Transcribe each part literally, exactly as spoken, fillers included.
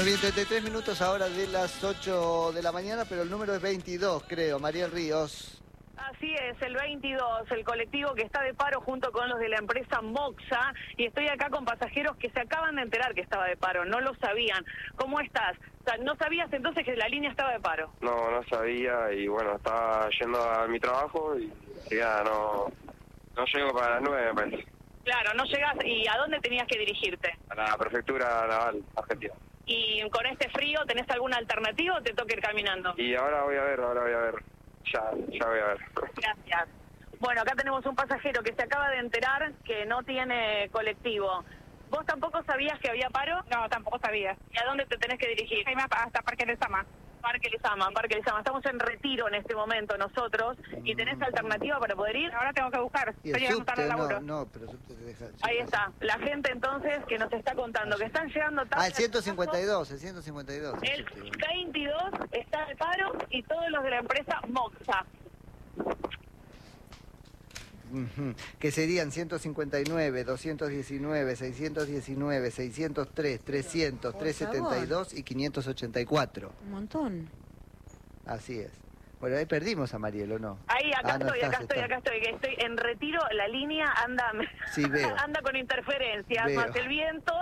Bueno, bien, treinta y tres minutos ahora de las ocho de la mañana, pero el número es veintidós, creo. Mariel Ríos. Así es, el veintidós, el colectivo que está de paro junto con los de la empresa Moxa, y estoy acá con pasajeros que se acaban de enterar que estaba de paro, no lo sabían. ¿Cómo estás? O sea, ¿no sabías entonces que la línea estaba de paro? No, no sabía, y bueno, estaba yendo a mi trabajo y ya no, no llego para las nueve, me parece. Claro, no llegás. ¿Y a dónde tenías que dirigirte? A la prefectura naval argentina. ¿Y con este frío tenés alguna alternativa o te toca ir caminando? Y ahora voy a ver, ahora voy a ver. Ya, ya voy a ver. Gracias. Bueno, acá tenemos un pasajero que se acaba de enterar que no tiene colectivo. ¿Vos tampoco sabías que había paro? No, tampoco sabía. ¿Y a dónde te tenés que dirigir? Hasta Parque Lezama. Parque Lezama, Parque Lezama. Estamos en retiro en este momento nosotros. ¿Y tenés alternativa para poder ir? Ahora tengo que buscar. Y el Estoy llegando tarde subte, al no, laburo. no, pero el subte te deja... Ahí está. La gente entonces que nos está contando que están llegando tarde. Ah, el ciento cincuenta y dos, el ciento cincuenta y dos. El veintidós está de paro y todos los de la empresa Moxa. Uh-huh. Que serían ciento cincuenta y nueve, doscientos diecinueve, seiscientos diecinueve, seiscientos tres, trescientos, trescientos setenta y dos y quinientos ochenta y cuatro. Un montón. Así es. Bueno, ahí perdimos a Mariel, ¿o no? Ahí, acá Ah, no estoy, estás, acá estoy, estás. acá estoy, que estoy en retiro, la línea anda, Sí, veo. anda con interferencias, Veo. más el viento.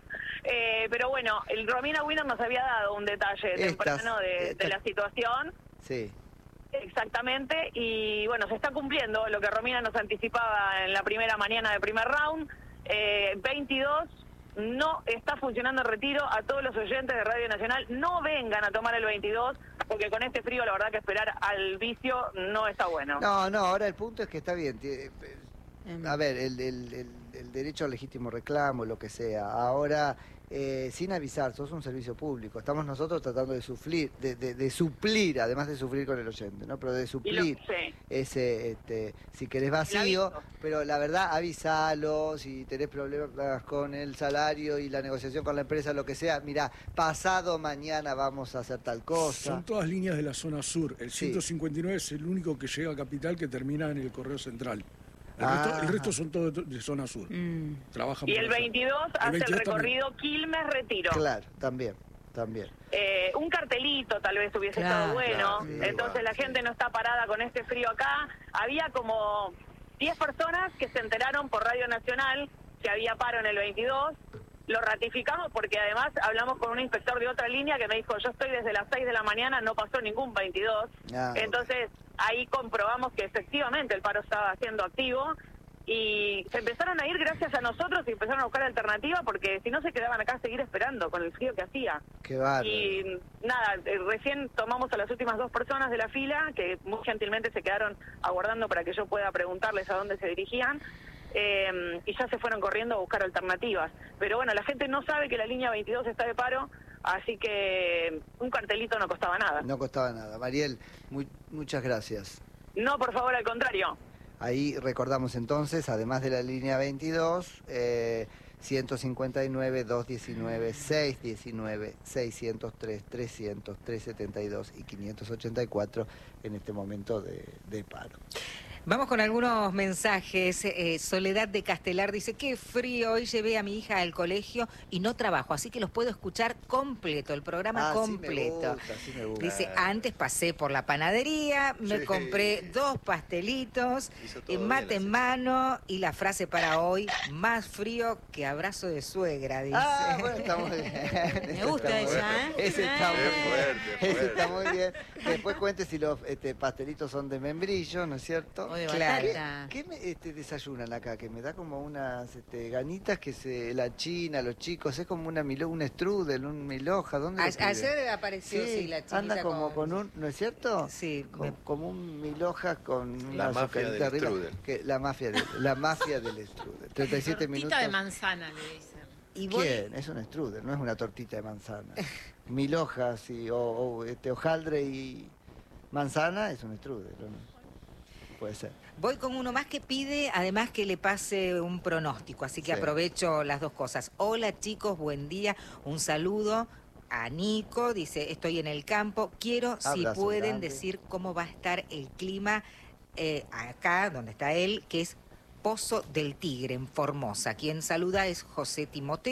Eh, pero bueno, el Romina Winner nos había dado un detalle Estas, temprano de, esta- de la situación. Sí. Exactamente, y bueno, se está cumpliendo lo que Romina nos anticipaba en la primera mañana del primer round. Eh, veintidós, no está funcionando el retiro. A todos los oyentes de Radio Nacional, no vengan a tomar el veintidós, porque con este frío la verdad que esperar al vicio no está bueno. No, no, ahora el punto es que está bien. tie- Em, A ver, el, el- el- el derecho al legítimo reclamo, lo que sea. Ahora, eh, sin avisar, sos un servicio público. Estamos nosotros tratando de suplir, de, de- de suplir, además de sufrir con el oyente, ¿no? Pero de Y lo- suplir sí. ese, este, si querés vacío, aviso. pero la verdad, avisalo, si tenés problemas con el salario y la negociación con la empresa, lo que sea, mirá, pasado mañana vamos a hacer tal cosa. Son todas líneas de la zona sur. El Sí. ciento cincuenta y nueve es el único que llega a Capital que termina en el Correo Central. El, Ah. resto, el resto son todos de, de zona sur. mm. Trabajan Y por el allá. veintidós hace el veintidós recorrido Quilmes-Retiro. Claro, también, también. Eh, un cartelito tal vez hubiese Claro, estado bueno. claro, sí, Entonces bueno, la gente sí. no está parada con este frío acá. Había como diez personas que se enteraron por Radio Nacional que había paro en el veintidós. Lo ratificamos porque además hablamos con un inspector de otra línea que me dijo, yo estoy desde las seis de la mañana, no pasó ningún veintidós. Ah, Entonces ahí comprobamos que efectivamente el paro estaba siendo activo. Y se empezaron a ir gracias a nosotros y empezaron a buscar alternativas porque si no se quedaban acá a seguir esperando con el frío que hacía. Qué bárbaro. Y nada, eh, recién tomamos a las últimas dos personas de la fila que muy gentilmente se quedaron aguardando para que yo pueda preguntarles a dónde se dirigían. Eh, y ya se fueron corriendo a buscar alternativas. Pero bueno, la gente no sabe que la línea veintidós está de paro, así que un cartelito no costaba nada. No costaba nada. Mariel, muy- muchas gracias. No, por favor, al contrario. Ahí recordamos entonces, además de la línea veintidós, eh, ciento cincuenta y nueve, doscientos diecinueve, seiscientos diecinueve, seiscientos tres, trescientos, trescientos setenta y dos y quinientos ochenta y cuatro en este momento de, de paro. Vamos con algunos mensajes. Eh, Soledad de Castelar dice, qué frío, hoy llevé a mi hija al colegio y no trabajo, así que los puedo escuchar completo, el programa Ah, sí me completo. gusta, sí me gusta. Dice, antes pasé por la panadería, me Sí. compré dos pastelitos, Hizo todo eh, bien, mate en así. mano y la frase para hoy, más frío que abrazo de suegra, dice. Ah, bueno, está muy bien. Ese gusta está muy esa, bien. ¿eh? Ese está Ah. muy bien. Fuerte, Ese fuerte. está muy bien. Después cuente si los este, pastelitos son de membrillo, ¿no es cierto? O de Claro. batata. ¿Qué me este, desayunan acá? Que me da como unas este, ganitas que se... La china, los chicos, es como una milo, un strudel, un milhoja, ¿dónde A- lo piden? ayer apareció, sí, la chinita anda como con- con, un... ¿No es cierto? Sí, Como, me- como un milhoja con La una mafia azucarita del arriba. strudel. Que, la mafia del, la mafia del strudel. treinta y siete minutos. Tortita de manzana, le dicen. y voy- ¿Quién? Es un strudel, no es una tortita de manzana. Mil hojas y, o, o, este, hojaldre y manzana es un strudel, ¿o no? Puede ser. Voy con uno más que pide, además que le pase un pronóstico, así que Sí. aprovecho las dos cosas. Hola chicos, buen día, un saludo a Nico, dice, estoy en el campo, quiero, si Abrazo pueden grande. decir cómo va a estar el clima eh, acá, donde está él, que es Pozo del Tigre, en Formosa. Quien saluda es José Timoteo.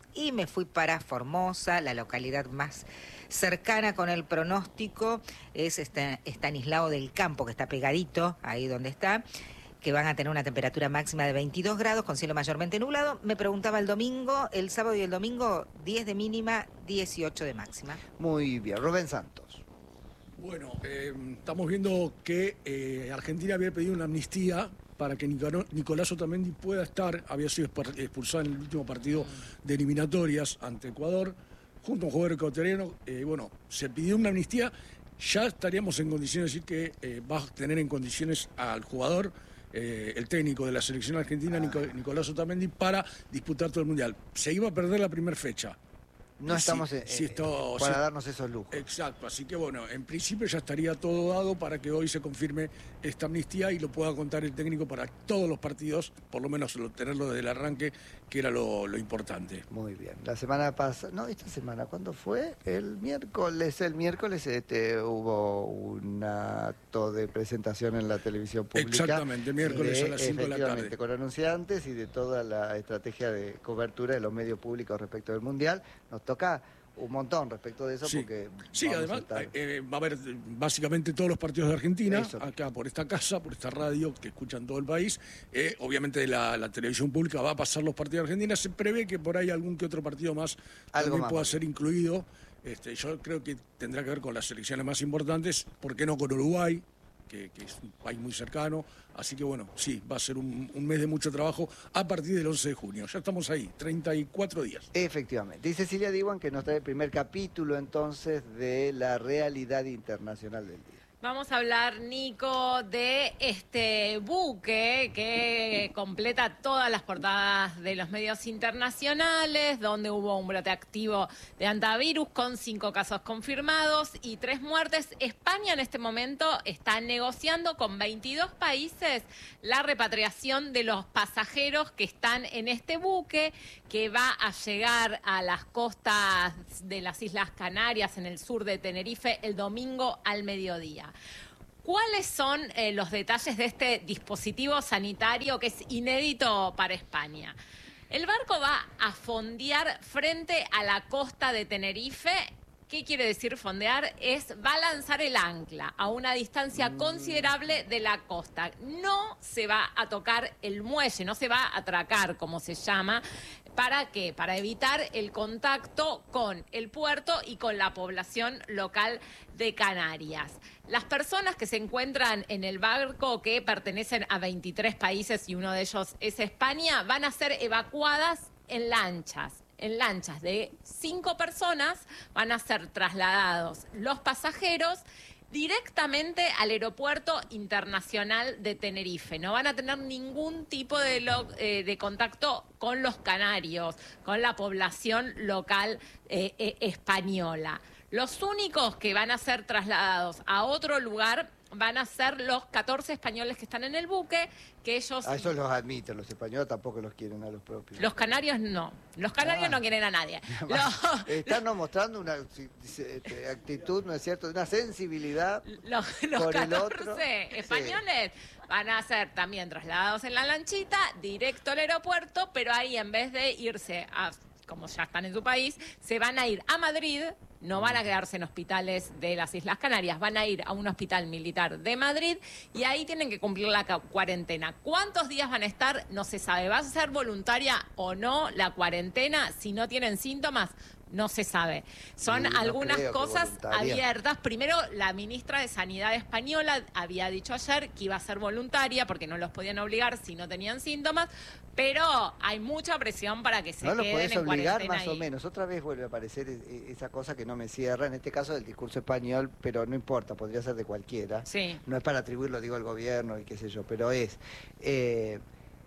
y me fui para Formosa, la localidad más cercana con el pronóstico es Esta- Estanislao del Campo, que está pegadito ahí donde está, que van a tener una temperatura máxima de veintidós grados con cielo mayormente nublado. Me preguntaba el domingo, el sábado y el domingo, diez de mínima, dieciocho de máxima. Muy bien. Rubén Santos. Bueno, eh, estamos viendo que eh, Argentina había pedido una amnistía para que Nicolo- Nicolás Otamendi pueda estar, había sido expar- expulsado en el último partido de eliminatorias ante Ecuador, junto a un jugador ecuatoriano. Eh, bueno, se pidió una amnistía, ya estaríamos en condiciones de decir que eh, va a tener en condiciones al jugador, eh, el técnico de la selección argentina, Nico- Nicolás Otamendi, para disputar todo el Mundial. Se iba a perder la primera fecha. No Sí, estamos eh, sí, esto- para sí. darnos esos lujos. Exacto, así que bueno, en principio ya estaría todo dado para que hoy se confirme esta amnistía y lo pueda contar el técnico para todos los partidos, por lo menos lo- tenerlo desde el arranque, que era lo, lo importante. Muy bien. La semana pasada, no, esta semana, ¿cuándo fue? El miércoles, el miércoles este, hubo un acto de presentación en la televisión pública. Exactamente, miércoles de, a las cinco de la efectivamente, tarde. con anunciantes y de toda la estrategia de cobertura de los medios públicos respecto del Mundial. Nos toca un montón respecto de eso Sí, porque sí vamos a además estar- eh, va a haber eh, básicamente todos los partidos de Argentina, Eso. acá por esta casa, por esta radio que escuchan todo el país. Eh, obviamente la, la televisión pública va a pasar los partidos de Argentina. Se prevé que por ahí algún que otro partido más Algo también más, pueda Mario. ser incluido. Este, yo creo que tendrá que ver con las selecciones más importantes, ¿por qué no con Uruguay? Que, que es un país muy cercano, así que bueno, sí, va a ser un, un mes de mucho trabajo a partir del once de junio. Ya estamos ahí, treinta y cuatro días. Efectivamente. Dice Cecilia Diwan que nos trae el primer capítulo entonces de la realidad internacional del día. Vamos a hablar, Nico, de este buque que completa todas las portadas de los medios internacionales, donde hubo un brote activo de antivirus con cinco casos confirmados y tres muertes. España en este momento está negociando con veintidós países la repatriación de los pasajeros que están en este buque, que va a llegar a las costas de las Islas Canarias, en el sur de Tenerife, el domingo al mediodía. ¿Cuáles son eh, los detalles de este dispositivo sanitario que es inédito para España? El barco va a fondear frente a la costa de Tenerife. ¿Qué quiere decir fondear? Es, va a lanzar el ancla a una distancia considerable de la costa. No se va a tocar el muelle, no se va a atracar, como se llama. ¿Para qué? Para evitar el contacto con el puerto y con la población local de Canarias. Las personas que se encuentran en el barco, que pertenecen a veintitrés países y uno de ellos es España, van a ser evacuadas en lanchas. En lanchas de cinco personas van a ser trasladados los pasajeros directamente al aeropuerto internacional de Tenerife. No van a tener ningún tipo de, lo, eh, de contacto con los canarios, con la población local eh, eh, española. Los únicos que van a ser trasladados a otro lugar van a ser los catorce españoles que están en el buque, que ellos... A esos los admiten, los españoles tampoco los quieren a los propios. Los canarios no. Los canarios Ah. no quieren a nadie. Los- Están no, mostrando una si- si- este, actitud, ¿no es cierto?, una sensibilidad. Los, los Por el catorce otro, españoles van a ser también trasladados en la lanchita directo al aeropuerto, pero ahí en vez de irse a, como ya están en su país, se van a ir a Madrid. No van a quedarse en hospitales de las Islas Canarias, van a ir a un hospital militar de Madrid y ahí tienen que cumplir la ca- cuarentena. ¿Cuántos días van a estar? No se sabe. ¿Va a ser voluntaria o no la cuarentena? Si no tienen síntomas, no se sabe. Son Sí, no algunas creo que cosas voluntaria. abiertas. Primero, la ministra de Sanidad española había dicho ayer que iba a ser voluntaria porque no los podían obligar si no tenían síntomas, pero hay mucha presión para que se No los queden podés en obligar cuarentena más o ahí. menos. Otra vez vuelve a aparecer e- e- esa cosa que no me cierra, en este caso del discurso español, pero no importa, podría ser de cualquiera. Sí. No es para atribuirlo, digo, al gobierno y qué sé yo, pero es, eh,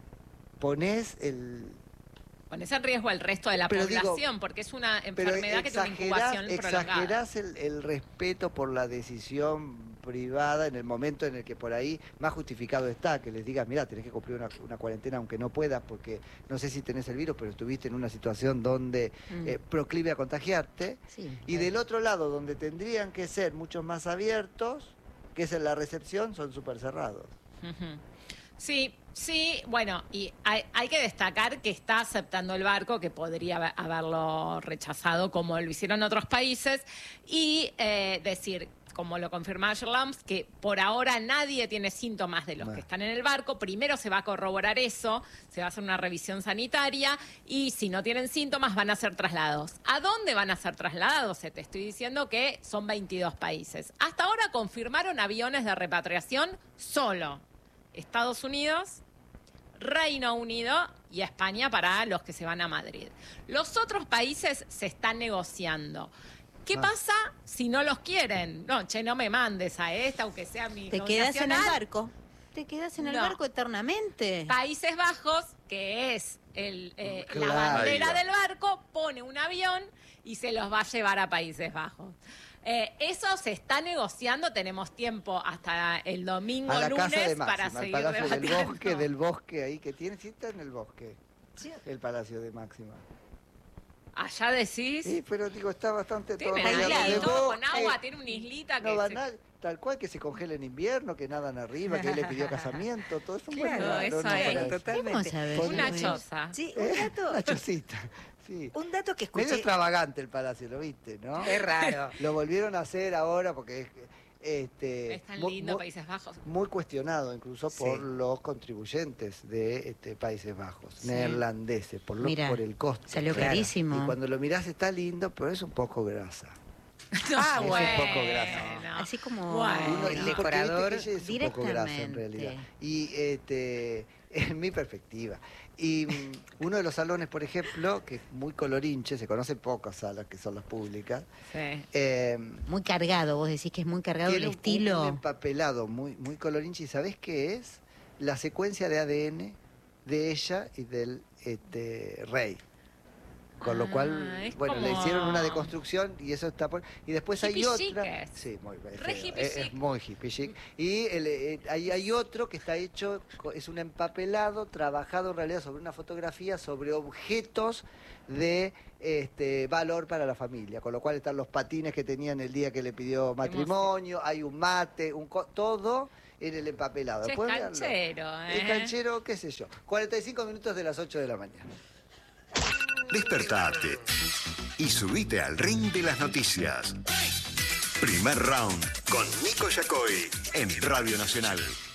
ponés el... Pones en riesgo el resto de la Pero digo, población, porque es una Pero enfermedad que tiene una exagerás, incubación prolongada. exagerás el, el respeto por la decisión privada en el momento en el que por ahí más justificado está, que les digas, mira, tenés que cumplir una, una cuarentena aunque no puedas, porque no sé si tenés el virus, pero estuviste en una situación donde Mm. eh, proclive a contagiarte. Sí, Y del otro lado, donde tendrían que ser muchos más abiertos, que es en la recepción, son súper cerrados. Ujú. Sí, sí, bueno, y hay, hay que destacar que está aceptando el barco, que podría haber- haberlo rechazado como lo hicieron otros países, y eh, decir, como lo confirma ayer Lams, que por ahora nadie tiene síntomas de los Bueno. que están en el barco. Primero se va a corroborar eso, se va a hacer una revisión sanitaria, y si no tienen síntomas van a ser trasladados. ¿A dónde van a ser trasladados? Te estoy diciendo que son veintidós países. Hasta ahora confirmaron aviones de repatriación solo Estados Unidos, Reino Unido y España para los que se van a Madrid. Los otros países se están negociando. ¿Qué Ah. pasa si no los quieren? No, che, no me mandes a esta, aunque sea mi Te quedas en el nacional. barco. Te quedas en el No. barco eternamente. Países Bajos, que es el, eh, la Claro. bandera Ahí va. del barco, pone un avión y se los va a llevar a Países Bajos. Eh, eso se está negociando, tenemos tiempo hasta el domingo, A la lunes, casa de para Máxima, el seguir Palacio del debatiendo. Bosque, del bosque ahí que tiene, sí está en el bosque, el Palacio de Máxima. Allá decís, Sí, pero digo, está bastante todo tiene rodeado ahí de todo con bosque. agua, tiene una islita que No va se- nada, tal cual que se congela en invierno, que nadan arriba, que él le pidió casamiento, todo eso. Claro, bueno, eso no, no, es, para eso. totalmente. Vamos a ver. Con una un- choza. Sí, Eh, un dato, Una chocita, sí. un dato que Medio escuché. extravagante el palacio, ¿lo viste, no? Es raro. Lo volvieron a hacer ahora porque es este, Es tan muy, lindo muy- Países Bajos. muy cuestionado incluso Sí. por los contribuyentes de este, Países Bajos, Sí. neerlandeses, por, lo- Mira, por el costo. salió Claro. carísimo. Y cuando lo mirás está lindo, pero es un poco grasa. Ah, Es un bueno. poco grasa. Así como Bueno. Uno- el y porque decorador viste que ella es un poco grasa en directamente. realidad. Y este, en mi perspectiva. Y mm, uno de los salones, por ejemplo, que es muy colorinche, se conocen pocas salas que son las públicas, Sí. eh, Muy cargado, vos decís que es muy cargado el tiene un- estilo. un empapelado muy, muy colorinche. ¿Y sabés qué es? La secuencia de A D N de ella y del este, rey. Con lo Ah, cual, es bueno, le como- hicieron una deconstrucción y eso está por... Y después hay Hippie otra... chic es. Sí, muy es Re feo, hippie es, es chic. muy hippie chic. Y el, eh, hay, hay otro que está hecho, co- es un empapelado, trabajado en realidad sobre una fotografía, sobre objetos de este valor para la familia. Con lo cual están los patines que tenían el día que le pidió matrimonio, hay un mate, un co- todo en el empapelado. Che, es Después véanlo. canchero, ¿eh? Es canchero, qué sé yo. cuarenta y cinco minutos de las ocho de la mañana. Despertate y subite al ring de las noticias. Primer round con Nico Yacoy en Radio Nacional.